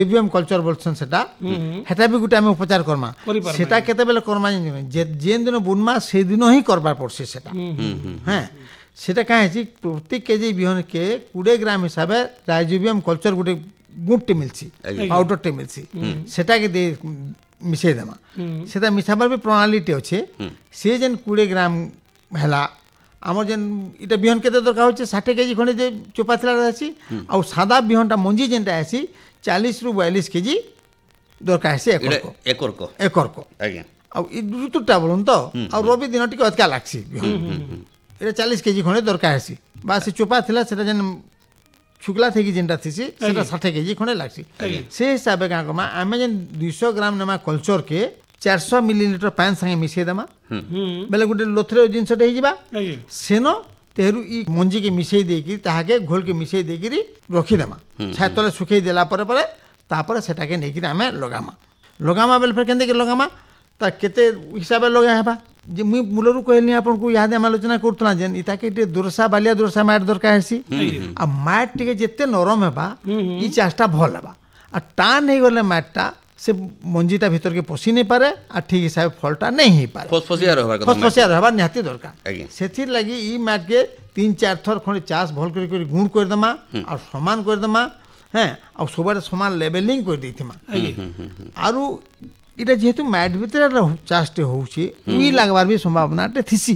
rhizobium culture बोलछन सेटा हेटा भी गुटे आमे उपचार करमा सेटा केते बेले करमा जेन दिन बुनमा से दिन ही करबा पड़से सेटा हैं सेटा काहे छी प्रति केजी बिहन के 20 ग्राम हिसाब राइजोबियम कल्चर गुटे गुंटे मिलसी पाउडर टे मिलसी सेटा के दे मिसे देमा सेटा मिसाबार भी प्रणाली टे अछि से जेन 20 ग्राम हला आमर जेन इटा बिहन केते दरकार होचे 60 केजी खंडे जे चोपा थला रहसी आ सादा बिहनटा मंजी जेनटा आसी 40 रु 42 केजी दरकार से एकर को आज्ञा आ इ ऋतुटा बोलन तो आ रवि दिन टिके अतका लागसी एटा 40 केजी खंडे दरकार आसी बा से चोपा थला सेटा जेन शुक्ला थे कि जेनटा थीसी सेटा 60 केजी खंडे लागसी से हिसाब का कमा आमे जेन 200 ग्राम नमा कल्चर के 400 मिलीलीटर पानी संगे मिसे दमा बेले गुटे लोथरे जिनसटे ही जिबा सेनो तेरु ई मंजी के मिसई देकी ताहाके घोल के मिसई देकी रखी दमा छाय तले सुखई देला परे परे तापर सेटा के नेकी आमे लगामा बेले फेर केंदे के लगामा ता केते हिसाब लगा हेबा जे मुई मूलरु कहली आपन को याद हम आलोचना करतला जेन इता के दुरसा बालिया दुरसा माट दरकार हेसी आ माट टिके जेते नरम हेबा ई चाष्टा भल हेबा आ टान हे गले माटटा से मंजीटा भीतर के पसी नहीं पारे आ ठीक हिसाब फलटा नहीं ही पारे फसफसिया रहबा निहाती दरकार सेथिर लागि ई माट के 3-4 थर खंडे चाष भल करी गुण कर दमा आ समान कर दमा हैं आ सबरे समान लेवलिंग कर देथिमा आरु इटा जेहेतु माट भीतर चाषटे होउची ई लागबार भी संभावना टे थिसी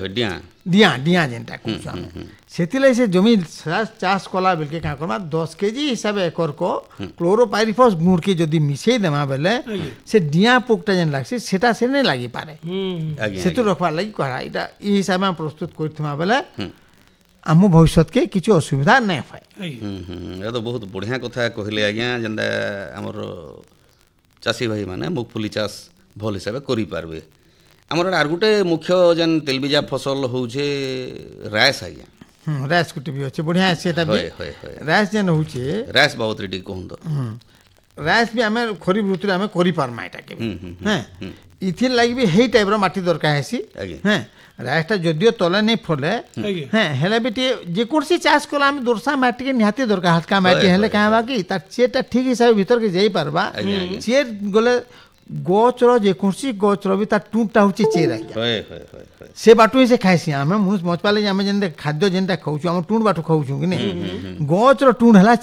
डिया जेनटा कहू हम सेतिले से जमी चाष कला बेलके का करमा 10 केजी हिसाब एकर को क्लोरोपाइरिफॉस गुण के जदी मिसई देमा बेले से डिया पोकटा जेन लागसी सेटा से नहीं लागि पारे सेतु रखबा लागि करा इटा ई हिसाब में प्रस्तुत करथिमा बेले आम भविष्य के किछु असुविधा नहीं होय ये तो बहुत बढ़िया कथा कहले आज्ञा जेंदा हमर चासी भाई माने मुगफुली चाष भल हिसाब करि पारबे हमर आर गुटे मुख्य जेन तेलबिजा फसल होउछे रायस आज्ञा रायस गुटे भी अछि बढ़िया सेटा भी रायस जेन होउछे रायस बाबत रेडी कहूं तो रायस भी हमें खरीफ ऋतु हमें करि पारमा एटा के हैं इथिर लागि भी हेई टाइप रो माटी दरकार हेसी हैं रायसटा जदियो तले नहीं फले हैं हेले बेटी जे कोर्सी चाष कला हम दोरसा माटी के निहाती दरकार हल्का माटी हेले काहे बाकी ता चेटा ठीक हिसाब भीतर के जाई पारबा चेर गले गोचर जे कोर्सी गोचर भी ता टूटा होची चेर आज्ञा से बाटू से खाइसी हमें मुस मचपाले जे हमें जेन खाद्य जेनटा खाउछु हम टूण बाटू खाउछु कि नहीं गोचर टूण हला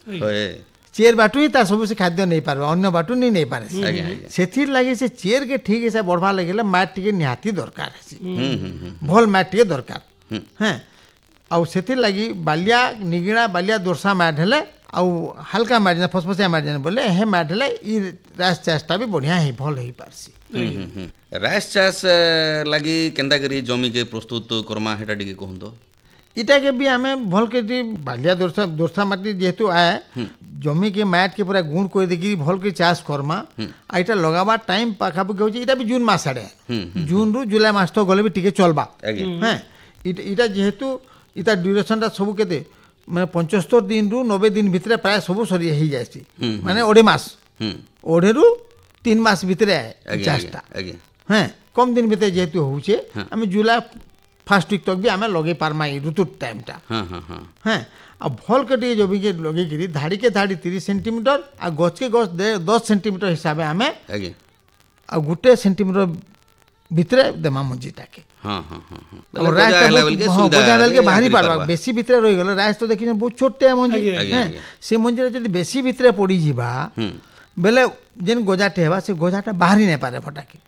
चेर बाटू ही ता सब से खाद्य नहीं पारबा अन्य बाटू नहीं पारे सेथिर लागि से चेर के ठीक हिसाब बढ़वा लगेले माटी के निहाती दरकार है भल माटी के दरकार हैं आ सेथिर लागि बालिया निगिड़ा बालिया दोरसा माट हेले आ हल्का माट जे फसफसिया माट जे बोले हे माट हेले ई रास चाषटा भी बढ़िया है भल है पारसी रास चाष लागि केंदा करी जमी के प्रस्तुत करमा हेटा डिके कहूं तो इटा के भी हमें भल के बालिया दोरसा माटी जेहेतु आए जमी के माट के पूरा गुण कर देखी भल के चाष करमा आ इटा लगाबा टाइम पाखापाखि होची इटा भी जून मास आड़े जून रु जुलाई मास तो गले भी टिके चलबा हैं इटा जेहेतु इटा ड्यूरेशनटा सब केते माने 75 दिन रु 90 दिन भितरे प्राय सब सरी ही जायसी माने ओडे मास ओडे रु 3 मास भितरे आए चाषटा हैं कम दिन भितरे जेहेतु होउचे हम जुलाई फर्स्ट वीक तक भी आमे लगे पारमा ऋतु टाइमटा हैं अब भल के जमी के लगे गिरी धाड़ी के धाड़ी 30 सेंटीमीटर आ गछ के गछ 10 सेंटीमीटर हिसाब आमे आ गुटे सेंटीमीटर भितरे देमा मंजीटा के और राइस के बाहरी पारबा बेसी भितरे रहि गेल राइस तो देखि बहुत छोटे मंजी हैं से मंजी जदी बेसी भितरे पड़ी जिबा बेले जेन गोजाटे हेबा से गोजाटा बाहरी नहीं पारे फटाके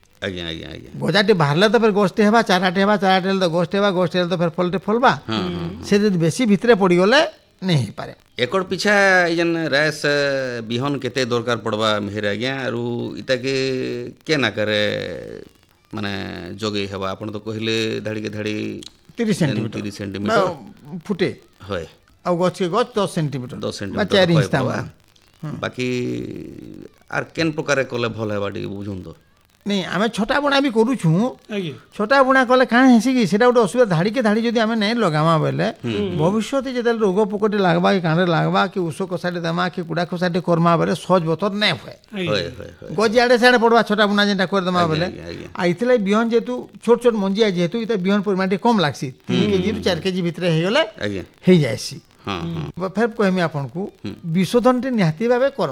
गोजाटे बाहरले तो फिर गोष्टे हेबा चाराटे तो गोष्टे हेबा तो फिर फलटे फलबा से जदी बेसी भितरे पड़ी गले नहीं पारे एकड़ पीछा जन रायस बिहन केते दरकार पड़बा मेहर आज्ञा आरु इता के ना करे माने जोगे हेबा आपण तो कहले धाड़ी के धाड़ी 30 सेंटीमीटर फुटे होय आ गछ के गछ 10 सेंटीमीटर 4 इंच बाकी आर केन प्रकार कले भल हेबा डी बुझुन तो नहीं आमे छोटा बुणा भी करू छु छोटा बुणा कले काहे हेसी कि सेटा उडे असुविधा धाड़ी के धाड़ी जदी आमे नहीं लगामा बेले भविष्य जेतल रोग पोकटे लागबा कि कांडे लागबा कि उसो कसाटे दमा कि कुडा कसाटे करमा बेले सहज बतर नहीं होय गजियाडे साडे पड़वा छोटा बुणा जेटा कर दमा बेले आ इतले बिहन जेतु छोट छोट मंजी आ जेतु इते बिहन परिमाण कम लागसी 3 केजी रु 4 केजी भितरे हे गेले हे जायसी फिर कहमी आपन को विशोधन निहाती भाबे कर